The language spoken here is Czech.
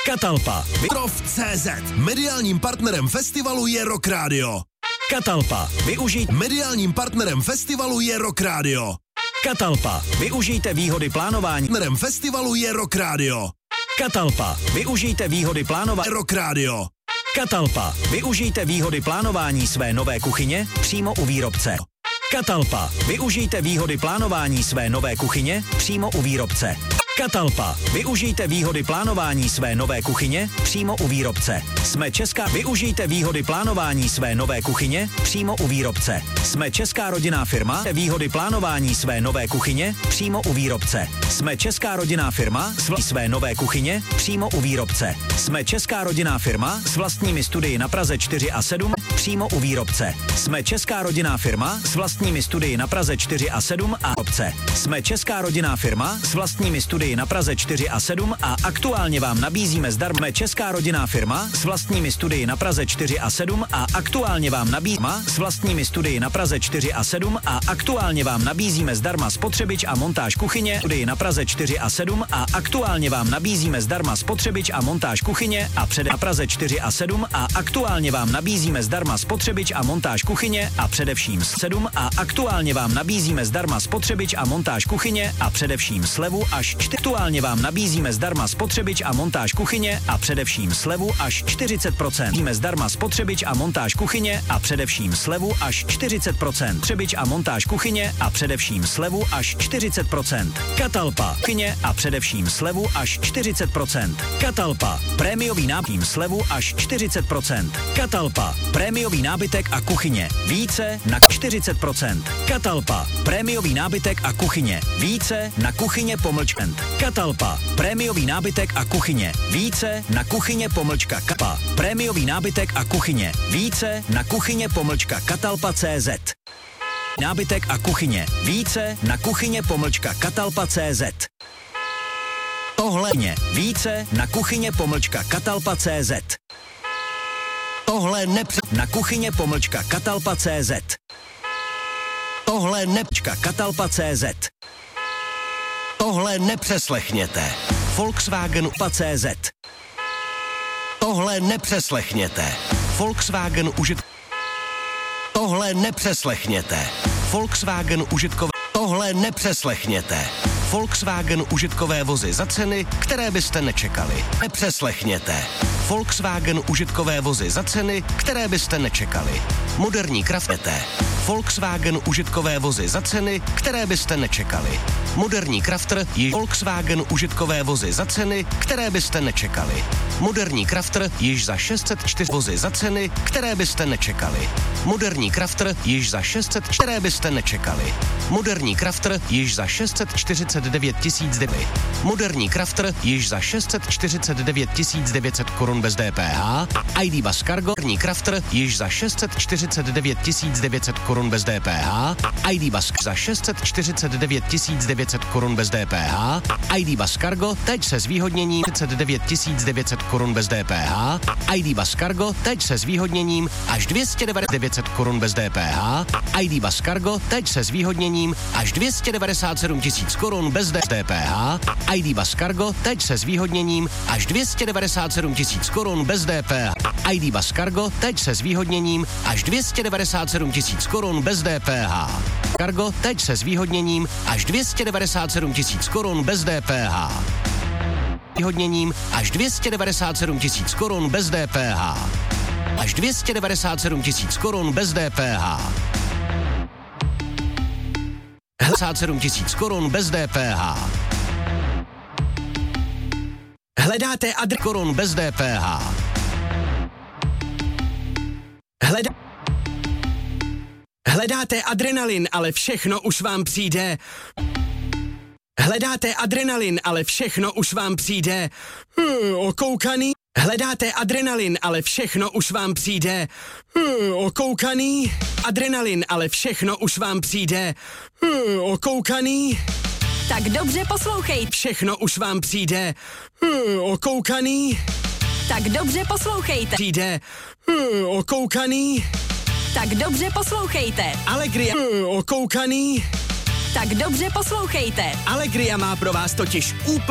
Katalpa. Trov.cz. Mediálním partnerem festivalu je Rock Radio. Katalpa. Mediálním partnerem festivalu je Rock Radio. Katalpa. Využijte výhody plánování. Partnerem festivalu je Rock Radio. Katalpa. Využijte výhody plánování. Rock Radio. Katalpa. Využijte výhody plánování své nové kuchyně přímo u výrobce. Katalpa. Využijte výhody plánování své nové kuchyně přímo u výrobce. Katalpa. Využijte výhody plánování své nové kuchyně přímo u výrobce. Jsme česká. Využijte výhody plánování své nové kuchyně přímo u výrobce. Jsme česká rodinná firma. Výhody plánování své nové kuchyně přímo u výrobce. Jsme česká rodinná firma své nové kuchyně přímo u výrobce. Jsme česká rodinná firma s vlastními studii na Praze 4 a 7 přímo u výrobce. Jsme česká rodinná firma s vlastními studii na Praze 4 a 7 a obce. Jsme česká rodinná firma s vlastními studii na Praze 4 a 7 a aktuálně vám nabízíme zdarma. Jsme česká rodinná firma s vlastními studii na Praze 4 a 7 a aktuálně vám nabízíme s vlastními studii na Praze 4 a 7 a aktuálně vám nabízíme zdarma spotřebič a montáž kuchyně studii na Praze 4 a 7 a aktuálně vám nabízíme zdarma spotřebič a montáž kuchyně a na Praze 4 a 7 a aktuálně vám nabízíme zdarma spotřebič a montáž kuchyně a především 7 a aktuálně vám nabízíme zdarma spotřebič a montáž kuchyně a především slevu až 4. Aktuálně vám nabízíme zdarma spotřebič a montáž kuchyně a především slevu až 40%. Nabízíme zdarma spotřebič a montáž kuchyně a především slevu až 40%. Spotřebič a montáž kuchyně a především slevu až 40%. Katalpa. Kuchyně a především slevu až 40%. Katalpa. Prémiový nábytek slevu až 40%. Katalpa. Prémiový nábytek a kuchyně. Více na 40%. Katalpa. Prémiový nábytek a kuchyně. Více na kuchyně pomlčkent. Katalpa. Prémiový nábytek a kuchyně. Více na kuchyně pomlčka Katalpa. Prémiový nábytek a kuchyně. Více na kuchyně pomlčka Katalpa.cz. Nábytek a kuchyně. Více na kuchyně pomlčka Katalpa.cz. Tohle více na kuchyně pomlčka Katalpa.cz. Tohle na kuchyně pomlčka Katalpa.cz. Tohle nepčka Katalpa.cz. Tohle nepřeslechněte. Volkswagen.cz. Tohle nepřeslechněte. Volkswagen užit. Tohle nepřeslechněte. Volkswagen užitkové. Tohle nepřeslechněte. Volkswagen užitkové vozy za ceny, které byste nečekali. Nepřeslechněte. Volkswagen užitkové vozy za ceny, které byste nečekali. Moderní Crafter. Volkswagen užitkové vozy za ceny, které byste nečekali. Moderní Crafter již Volkswagen užitkové vozy za ceny, které byste nečekali. Moderní Crafter již za 604 vozy za ceny, které byste nečekali. Moderní Crafter již za 600, které byste nečekali. Moderní Crafter již za 649 900. Moderní Crafter již za 649 900 korun bez DPH a ID Bus Cargo. Moderní Crafter již za 649 900 korun bez DPH a ID Bus za 649 900 korun bez DPH a ID Bus Cargo teď se zvýhodněním 39 900 korun bez DPH a ID Bus Cargo teď se zvýhodněním až 299 korun bez DPH a ID Bus Cargo teď se zvýhodněním až 297 000 korun bez DPH a ID Bus Cargo teď se zvýhodněním až 297 000 korun bez DPH a ID Bus Cargo teď se zvýhodněním až 297 000 korun bez DPH. Cargo teď se zvýhodněním až 297 000 korun bez DPH. Zvýhodněním až 297 000 korun bez DPH. Až 297 000 korun bez DPH. 57 000 korun bez DPH. Hledáte korun bez DPH. Hledáte adrenalin, ale všechno už vám přijde. Hledáte adrenalin, ale všechno už vám přijde. Okoukaný. Hledáte adrenalin, ale všechno už vám přijde. Okoukaný. Adrenalin, ale všechno už vám přijde. Okoukaný. Tak dobře poslouchejte. Všechno už vám přijde. Okoukaný. Tak dobře poslouchejte. Přijde. Okoukaný. Tak dobře poslouchejte. Allegria. Okoukaný. Tak dobře poslouchejte. Allegria má pro vás totiž úplně